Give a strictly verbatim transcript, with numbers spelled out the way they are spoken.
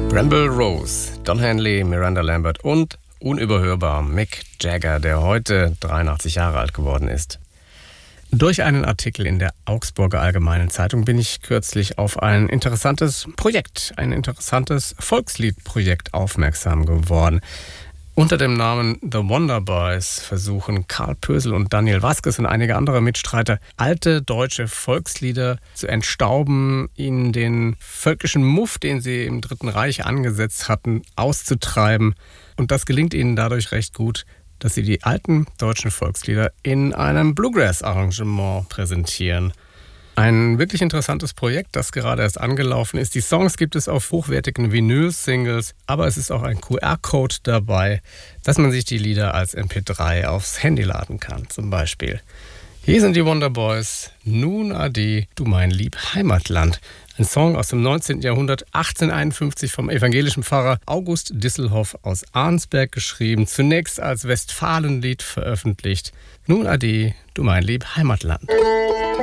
Bramble Rose, Don Henley, Miranda Lambert und unüberhörbar Mick Jagger, der heute dreiundachtzig Jahre alt geworden ist. Durch einen Artikel in der Augsburger Allgemeinen Zeitung bin ich kürzlich auf ein interessantes Projekt, ein interessantes Volksliedprojekt aufmerksam geworden. Unter dem Namen The Wonder Boys versuchen Karl Pösel und Daniel Vasquez und einige andere Mitstreiter, alte deutsche Volkslieder zu entstauben, ihnen den völkischen Muff, den sie im Dritten Reich angesetzt hatten, auszutreiben. Und das gelingt ihnen dadurch recht gut, dass sie die alten deutschen Volkslieder in einem Bluegrass-Arrangement präsentieren. Ein wirklich interessantes Projekt, das gerade erst angelaufen ist. Die Songs gibt es auf hochwertigen Vinyl-Singles, aber es ist auch ein Q R-Code dabei, dass man sich die Lieder als M P drei aufs Handy laden kann, zum Beispiel. Hier sind die Wonder Boys, Nun Ade, du mein lieb Heimatland. Ein Song aus dem neunzehnten Jahrhundert, achtzehnhunderteinundfünfzig vom evangelischen Pfarrer August Disselhoff aus Arnsberg geschrieben, zunächst als Westfalenlied veröffentlicht. Nun Ade, du mein lieb Heimatland.